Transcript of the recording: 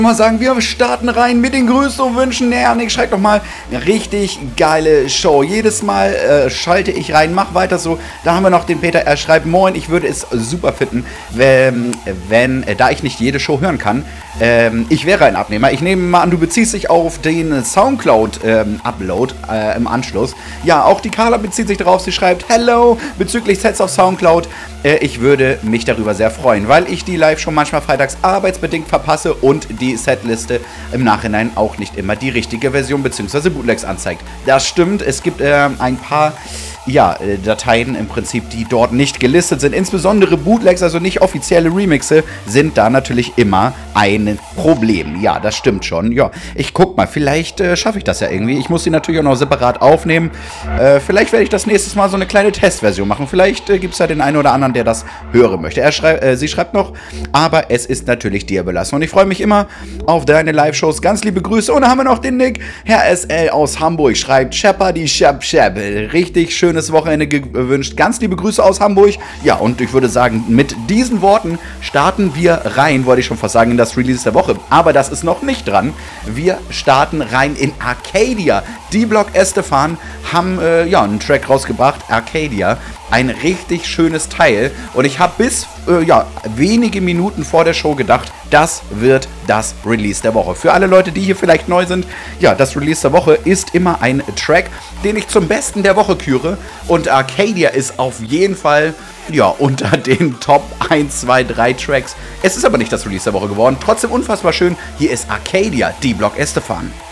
Mal sagen, wir starten rein mit den Grüßen und Wünschen. Naja, Nick, schreibt doch mal, richtig geile Show. Jedes Mal schalte ich rein, mach weiter so. Da haben wir noch den Peter, er schreibt, moin, ich würde es super finden, da ich nicht jede Show hören kann, ich wäre ein Abnehmer. Ich nehme mal an, du beziehst dich auf den Soundcloud-Upload im Anschluss. Ja, auch die Carla bezieht sich darauf, sie schreibt, hello, bezüglich Sets auf Soundcloud. Ich würde mich darüber sehr freuen, weil ich die live schon manchmal freitags arbeitsbedingt verpasse und die Setliste im Nachhinein auch nicht immer die richtige Version bzw. Bootlegs anzeigt. Das stimmt, es gibt ein paar Dateien im Prinzip, die dort nicht gelistet sind. Insbesondere Bootlegs, also nicht offizielle Remixe, sind da natürlich immer ein Problem. Ja, das stimmt schon. Ja, ich guck mal, vielleicht schaffe ich das ja irgendwie. Ich muss die natürlich auch noch separat aufnehmen. Vielleicht werde ich das nächstes Mal so eine kleine Testversion machen. Vielleicht gibt es ja den einen oder anderen, der das hören möchte. Sie schreibt noch, aber es ist natürlich dir belassen. Und ich freue mich immer auf deine Live-Shows. Ganz liebe Grüße. Und da haben wir noch den Nick. Herr SL aus Hamburg schreibt, Shepard, richtig schönes Wochenende gewünscht. Ganz liebe Grüße aus Hamburg. Ja, und ich würde sagen, mit diesen Worten starten wir rein, wollte ich schon fast sagen, in das Release der Woche. Aber das ist noch nicht dran. Wir starten rein in Arcadia. D-Block Estefan haben einen Track rausgebracht, Arcadia. Ein richtig schönes Teil. Und ich habe bis wenige Minuten vor der Show gedacht, das wird das Release der Woche. Für alle Leute, die hier vielleicht neu sind, ja, das Release der Woche ist immer ein Track, den ich zum Besten der Woche küre. Und Arcadia ist auf jeden Fall unter den Top 1, 2, 3 Tracks. Es ist aber nicht das Release der Woche geworden. Trotzdem unfassbar schön. Hier ist Arcadia, D-Block Estefan.